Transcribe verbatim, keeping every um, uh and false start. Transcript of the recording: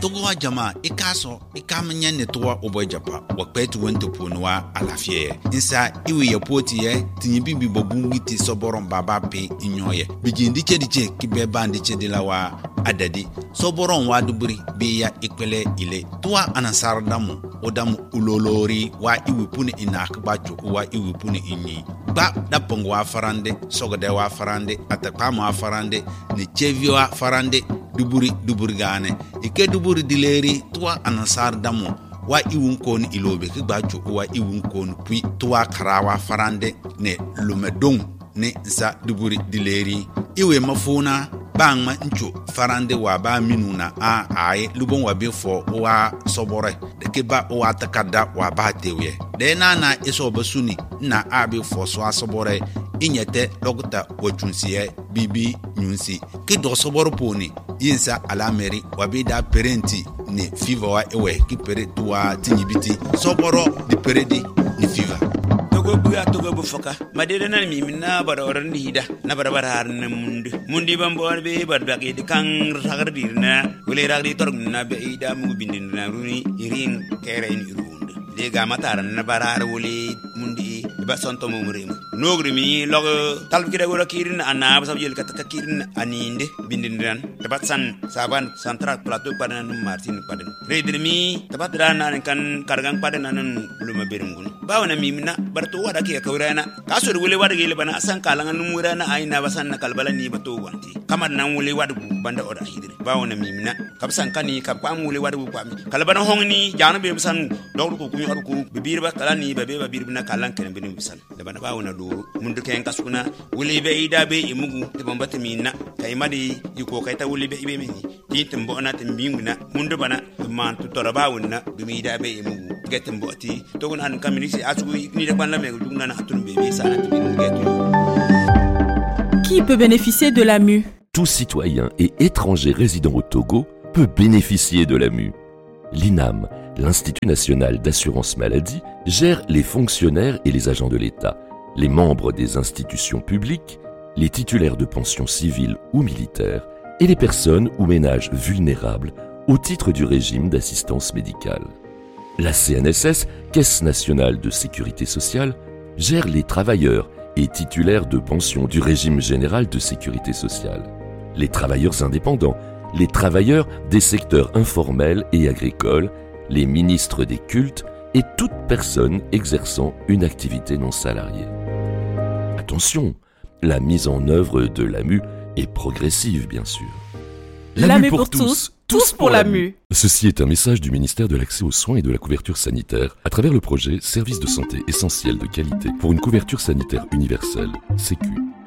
togo jama ikaso ikamanya ne toa oboy japa wakpetu wento ponwa alafie insa iwe yapoti ye tinyibi bi bogungi ti soboron baba pe inyoye bigindi chediche kibe bandi chedilawa adadi soboron waduburi biya ikpele ile toa anasar damu odamu ulolori wa iwe puni inakba choko wa iwe puni inyi ba dapong wa farande sogode wa farande atakpa wa farande ne chevi wa farande duburi duburi gane ike duburi dileri toa anasar damu wa iwun kon ilobe ki ba choko wa iwun kon puis toa karawa farande ne lumedong ne sa duburi dileri iwe mafuna bangma ncho farande wa ba minuna a ai lubon wa be fo wa sobore de ke ba wa takada wa ba tewe de na na iso basuni na abi fo so asobore inyete logta wachunsiye bibi nyunsi ki do soboro poni yinsa alameri wa be da parenti ne fiva wa ewe ki pere tuwa tinyibiti soboro di peredi ni fiva togo buya togo bufoka madede nan mi minna bara oran hida na bara bara har na mundi mundi bambo be bar da ke kan ragardir na wele ragdi tor na be ida mu bindin na runi irin kere ni irunde de ga matar na bara har wele mundi ba sonto mo murim nogri mi log talb kida gora kirin ana ba sabjel kat kirin aninde bindin ran tabat san saban central plateau padan martin padan redir mi tabat rana kan kargang padan nan uluma berum bawna mi minna barto wada ke kawrana kaso de wele wada gele bana san kalangan numurana ayna basan na kalbala ni bato wanti kamar nan wele wada banda oda hidire bawna mi minna kabsan kani kabam wele wada bu pami kalbana hongni jana be basan dawru ko kumi arku bibir ba kalani babe babir bina kalan kan bin bisan da bana bawna do mundu ken kasuna wele be ida be imugu te bambata minna kay madi yiko kay ta wele be ibe mi titim bona timbinguna mundu bana man to torabawna bimi ida be imugu getem boti togun an kamini asu ni de banla me dugna na atun bebe sana tibin getu. Qui peut bénéficier de l'A M U? Tout citoyen et étranger résident au Togo peut bénéficier de l'A M U. L'I N A M, l'Institut national d'assurance maladie, gère les fonctionnaires et les agents de l'État, les membres des institutions publiques, les titulaires de pensions civiles ou militaires et les personnes ou ménages vulnérables au titre du régime d'assistance médicale. La C N S S, Caisse nationale de sécurité sociale, gère les travailleurs et titulaires de pensions du régime général de sécurité sociale, les travailleurs indépendants, les travailleurs des secteurs informels et agricoles, les ministres des cultes et toute personne exerçant une activité non salariée. Attention, la mise en œuvre de l'A M U est progressive, bien sûr. L'A M U pour tous, tous pour l'A M U. Ceci est un message du ministère de l'Accès aux soins et de la couverture sanitaire à travers le projet Services de santé essentiels de qualité pour une couverture sanitaire universelle, Sécu.